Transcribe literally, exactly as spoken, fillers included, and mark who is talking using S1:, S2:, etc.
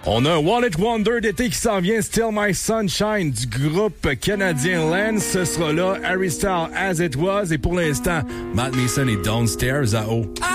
S1: On a un One Hit Wonder d'été qui s'en vient, Still My Sunshine du groupe canadien Lens. Ce sera là, Harry Styles, As It Was. Et pour l'instant, Matt Mason et Downstairs à haut.